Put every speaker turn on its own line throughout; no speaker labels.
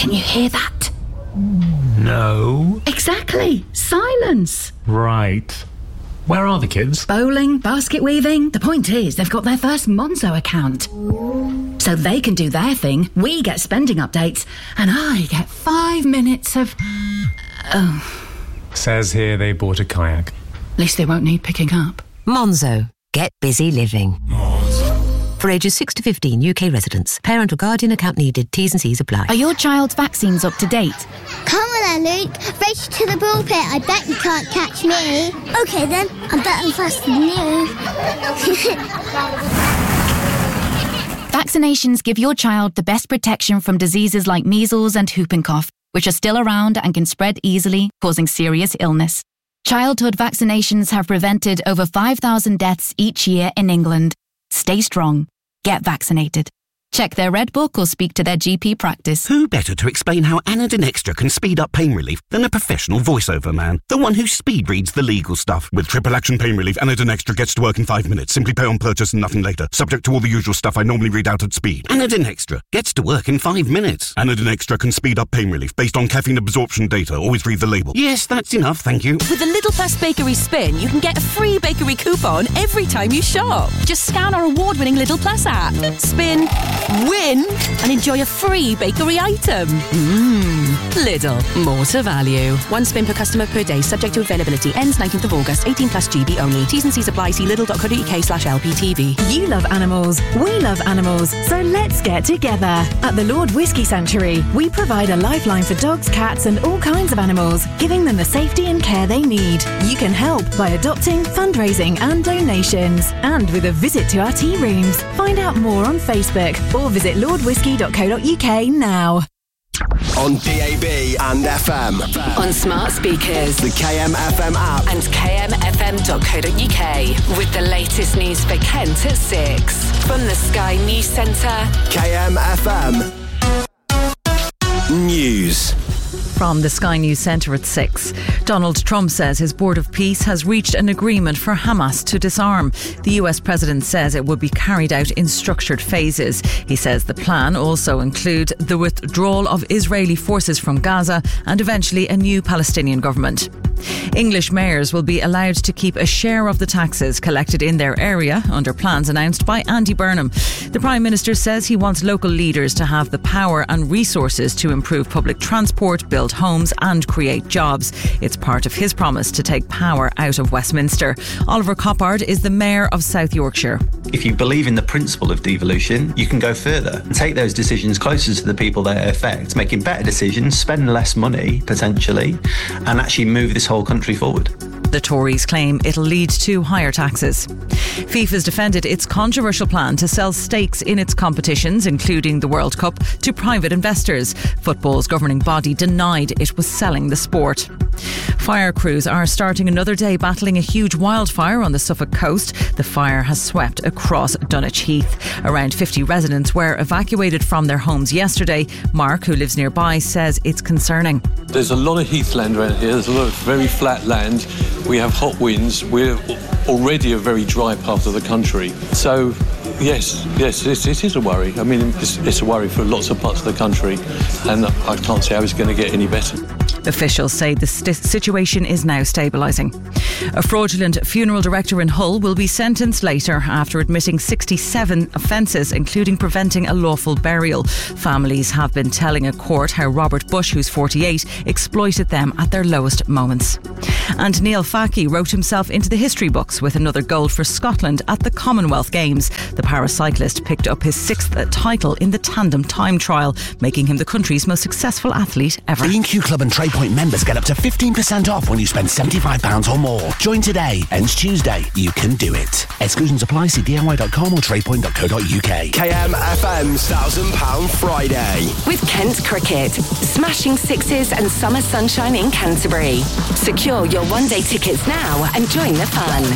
Can you hear that?
No.
Exactly. Silence.
Right. Where are the kids?
Bowling, basket weaving. The point is, they've got their first Monzo account. So they can do their thing, we get spending updates, and I get 5 minutes of...
Says here they bought a kayak.
At least they won't need picking up.
Monzo. Get busy living. For ages 6 to 15, UK residents. Parent or guardian account needed. T's and C's apply.
Are your child's vaccines up to date?
Come on then, Luke. Race to the pulpit. I bet you can't catch me. OK then, I'm better faster than you.
Vaccinations give your child the best protection from diseases like measles and whooping cough, which are still around and can spread easily, causing serious illness. Childhood vaccinations have prevented over 5,000 deaths each year in England. Stay strong. Get vaccinated. Check their Red Book or speak to their GP practice.
Who better to explain how Anadin Extra can speed up pain relief than a professional voiceover man? The one who speed reads the legal stuff. With triple action pain relief, Anadin Extra gets to work in 5 minutes. Simply pay on purchase and nothing later. Subject to all the usual stuff I normally read out at speed. Anadin Extra gets to work in 5 minutes. Anadin Extra can speed up pain relief based on caffeine absorption data. Always read the label. Yes, that's enough, thank you.
With the Little Plus Bakery Spin, you can get a free bakery coupon every time you shop. Just scan our award-winning Little Plus app. Spin, win, and enjoy a free bakery item. Lidl, more to value. 1 spin per customer per day, subject to availability. Ends 19th of August, 18 plus GB only. T's and C's apply. See lidl.co.uk/LPTV.
You love animals, we love animals, so let's get together. At the Lord Whisky Sanctuary, we provide a lifeline for dogs, cats and all kinds of animals, giving them the safety and care they need. You can help by adopting, fundraising and donations. And with a visit to our tea rooms. Find out more on Facebook or visit lordwhisky.co.uk now.
On DAB and FM.
On smart speakers.
The KMFM app.
And kmfm.co.uk. With the latest news for Kent at 6. From the Sky News Centre.
KMFM News.
From the Sky News Centre at 6. Donald Trump says his Board of Peace has reached an agreement for Hamas to disarm. The US president says it will be carried out in structured phases. He says the plan also includes the withdrawal of Israeli forces from Gaza and eventually a new Palestinian government. English mayors will be allowed to keep a share of the taxes collected in their area under plans announced by Andy Burnham. The Prime Minister says he wants local leaders to have the power and resources to improve public transport, build homes and create jobs. It's part of his promise to take power out of Westminster. Oliver Coppard is the Mayor of South Yorkshire.
If you believe in the principle of devolution, you can go further and take those decisions closer to the people they affect, making better decisions, spend less money potentially, and actually move this whole country forward.
The Tories claim it'll lead to higher taxes. FIFA's defended its controversial plan to sell stakes in its competitions, including the World Cup, to private investors. Football's governing body denied it was selling the sport. Fire crews are starting another day battling a huge wildfire on the Suffolk coast. The fire has swept across Dunwich Heath. Around 50 residents were evacuated from their homes yesterday. Mark, who lives nearby, says it's concerning.
There's a lot of heathland around here. There's a lot of very flat land. We have hot winds. We're already a very dry part of the country. So, yes, it is a worry. I mean, it's a worry for lots of parts of the country, and I can't see how it's going to get any better.
Officials say the situation is now stabilising. A fraudulent funeral director in Hull will be sentenced later after admitting 67 offences, including preventing a lawful burial. Families have been telling a court how Robert Bush, who's 48, exploited them at their lowest moments. And Neil Fackie wrote himself into the history books with another gold for Scotland at the Commonwealth Games. The paracyclist picked up his 6th title in the tandem time trial, making him the country's most successful athlete ever.
B&Q Club and Trade Point members get up to 15% off when you spend £75 or more. Join today. Ends Tuesday. You can do it. Exclusions apply. See DIY.com or tradepoint.co.uk.
KMFM's £1,000 Friday.
With Kent Cricket. Smashing sixes and summer sunshine in Canterbury. Secure your one-day tickets now and join the fun.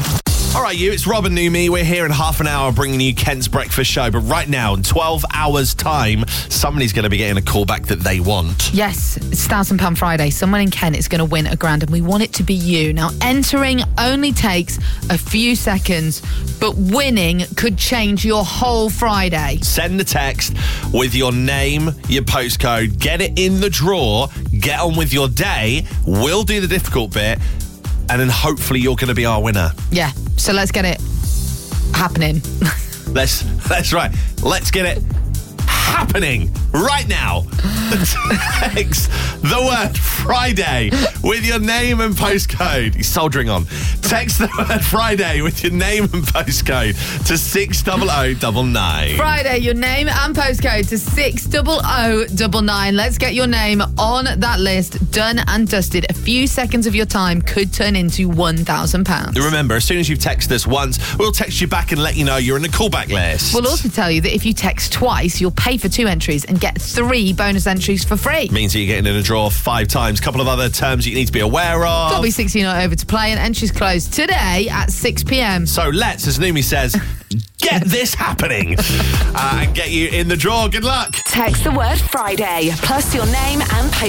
All right, it's Rob and New Me. We're here in half an hour bringing you Kent's Breakfast Show. But right now, in 12 hours' time, somebody's going to be getting a call back that they want.
Yes, it's £1,000 Friday. Someone in Kent is going to win £1,000 and we want it to be you. Now, entering only takes a few seconds, but winning could change your whole Friday.
Send the text with your name, your postcode, get it in the draw, get on with your day. We'll do the difficult bit. And then hopefully you're going to be our winner.
Yeah, so let's get it happening.
That's right. Let's get it happening right now. Text the word Friday with your name and postcode. He's soldering on. Text the word Friday with your name and postcode to 60099.
Friday, your name and postcode to 60099. Let's get your name on that list, done and dusted. A few seconds of your time could turn into £1,000.
Remember, as soon as you've texted us once, we'll text you back and let you know you're in the callback list.
We'll also tell you that if you text twice, you'll pay for 2 entries and get 3 bonus entries for free.
Means that you're getting in a draw 5 times. A couple of other terms you need to be aware of.
Got to be 16 or over to play, and entries close today at 6 p.m.
So let's, as Numi says, get this happening and get you in the draw. Good luck.
Text the word Friday plus your name and